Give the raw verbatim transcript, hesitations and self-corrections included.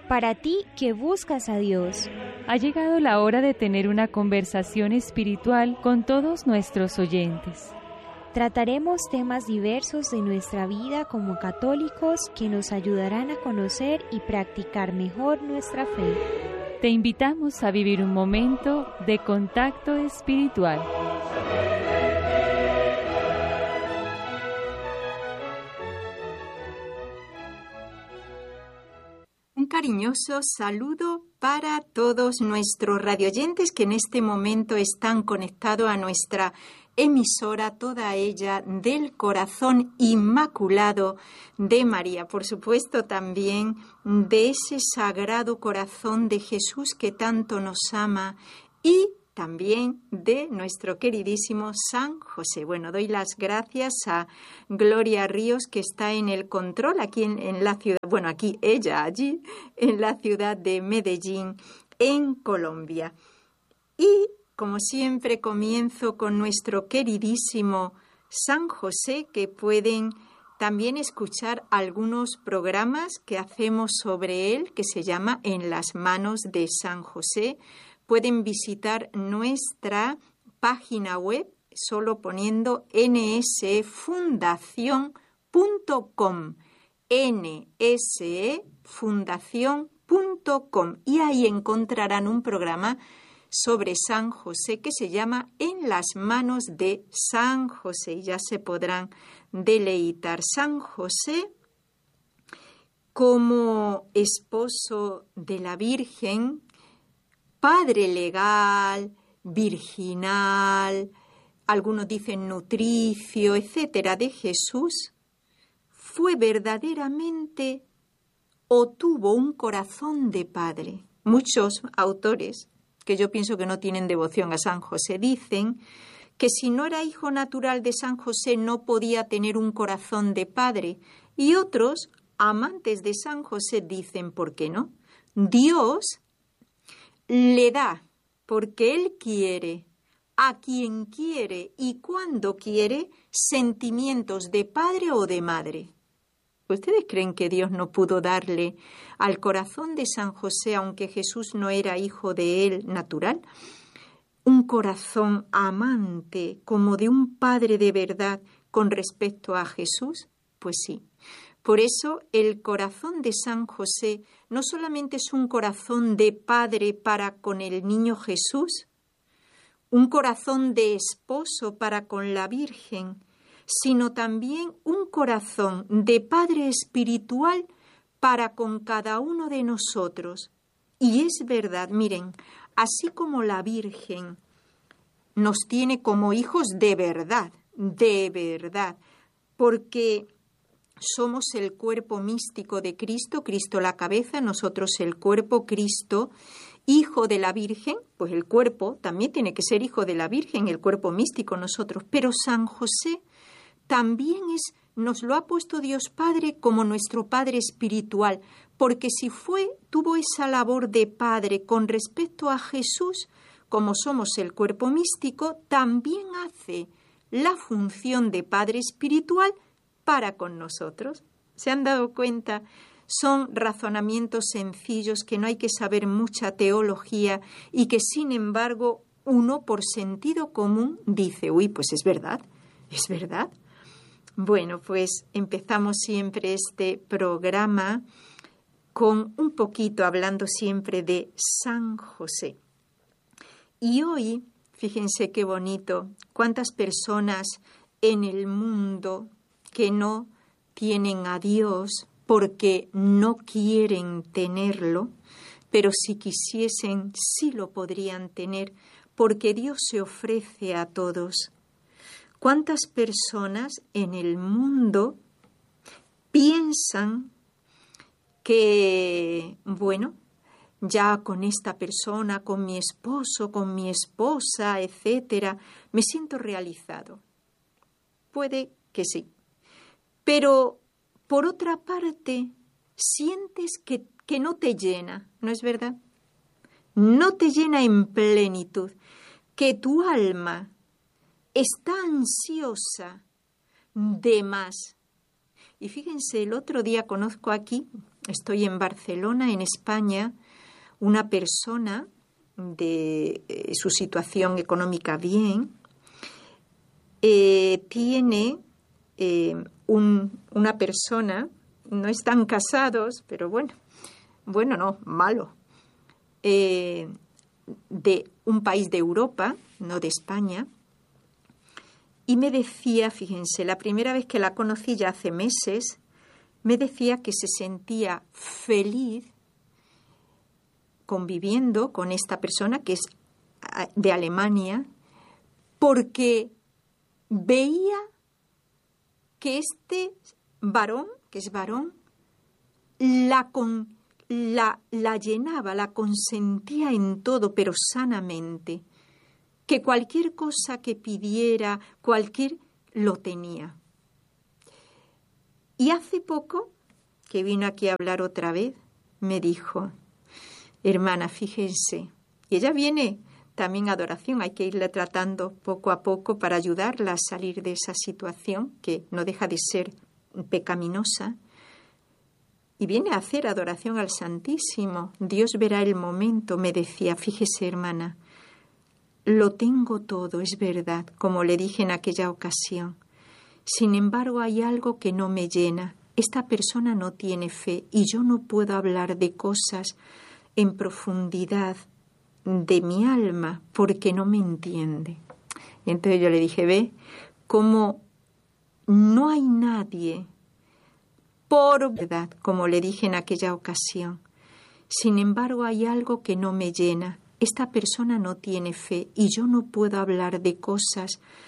Para ti que buscas a Dios. Ha llegado la hora de tener una conversación espiritual con todos nuestros oyentes. Trataremos temas diversos de nuestra vida como católicos que nos ayudarán a conocer y practicar mejor nuestra fe. Te invitamos a vivir un momento de contacto espiritual. Un cariñoso saludo para todos nuestros radioyentes que en este momento están conectados a nuestra emisora, toda ella del corazón inmaculado de María. Por supuesto, también de ese sagrado corazón de Jesús que tanto nos ama y también de nuestro queridísimo San José. Bueno, doy las gracias a Gloria Ríos, que está en el control aquí en, en la ciudad, bueno, aquí ella, allí, en la ciudad de Medellín, en Colombia. Y, como siempre, comienzo con nuestro queridísimo San José, que pueden también escuchar algunos programas que hacemos sobre él, que se llama En las manos de San José. Pueden visitar nuestra página web solo poniendo ene ese fundación punto com, ene ese fundación punto com, y ahí encontrarán un programa sobre San José que se llama En las manos de San José, y ya se podrán deleitar. San José, como esposo de la Virgen, padre legal, virginal, algunos dicen nutricio, etcétera, de Jesús, fue verdaderamente o tuvo un corazón de padre. Muchos autores, que yo pienso que no tienen devoción a San José, dicen que si no era hijo natural de San José no podía tener un corazón de padre. Y otros, amantes de San José, dicen, ¿por qué no? Dios le da, porque Él quiere, a quien quiere y cuando quiere, sentimientos de padre o de madre. ¿Ustedes creen que Dios no pudo darle al corazón de San José, aunque Jesús no era hijo de él natural, un corazón amante como de un padre de verdad con respecto a Jesús? Pues sí. Por eso el corazón de San José no solamente es un corazón de padre para con el niño Jesús, un corazón de esposo para con la Virgen, sino también un corazón de padre espiritual para con cada uno de nosotros. Y es verdad, miren, así como la Virgen nos tiene como hijos de verdad, de verdad, porque somos el cuerpo místico de Cristo, Cristo la cabeza, nosotros el cuerpo, Cristo, hijo de la Virgen, pues el cuerpo también tiene que ser hijo de la Virgen, el cuerpo místico nosotros, pero San José también es, nos lo ha puesto Dios Padre como nuestro Padre espiritual, porque si fue, tuvo esa labor de Padre con respecto a Jesús, como somos el cuerpo místico, también hace la función de Padre espiritual para con nosotros. ¿Se han dado cuenta? Son razonamientos sencillos que no hay que saber mucha teología y que, sin embargo, uno por sentido común dice, uy, pues es verdad, es verdad. Bueno, pues empezamos siempre este programa con un poquito hablando siempre de San José. Y hoy, fíjense qué bonito, cuántas personas en el mundo que no tienen a Dios porque no quieren tenerlo, pero si quisiesen sí lo podrían tener porque Dios se ofrece a todos. ¿Cuántas personas en el mundo piensan que, bueno, ya con esta persona, con mi esposo, con mi esposa, etcétera, me siento realizado? Puede que sí. Pero, por otra parte, sientes que, que no te llena, ¿no es verdad? No te llena en plenitud, que tu alma está ansiosa de más. Y fíjense, el otro día conozco aquí estoy en Barcelona, en España, una persona de eh, su situación económica bien, eh, tiene eh, un, una persona, no están casados, pero bueno, bueno no, malo, eh, de un país de Europa, no de España, y me decía, fíjense, la primera vez que la conocí ya hace meses, me decía que se sentía feliz conviviendo con esta persona que es de Alemania, porque veía que este varón, que es varón, la, con, la, la llenaba, la consentía en todo, pero sanamente, que cualquier cosa que pidiera, cualquier, lo tenía. Y hace poco, que vino aquí a hablar otra vez, me dijo, hermana, fíjense, y ella viene también a adoración, hay que irla tratando poco a poco para ayudarla a salir de esa situación que no deja de ser pecaminosa, y viene a hacer adoración al Santísimo. Dios verá el momento, me decía, fíjese, hermana, lo tengo todo, es verdad, como le dije en aquella ocasión. Sin embargo, hay algo que no me llena. Esta persona no tiene fe y yo no puedo hablar de cosas en profundidad de mi alma porque no me entiende. Y entonces yo le dije, ve, como no hay nadie, por verdad, como le dije en aquella ocasión. Sin embargo, hay algo que no me llena. Esta persona no tiene fe y yo no puedo hablar de cosas